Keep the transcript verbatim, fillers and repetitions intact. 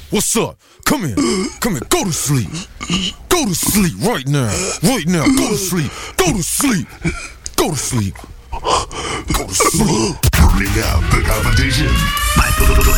What's up? Come here. Come here. Go to sleep. Go to sleep right now. Right now. Go to sleep. Go to sleep. Go to sleep. Go to sleep. Turning up the competition.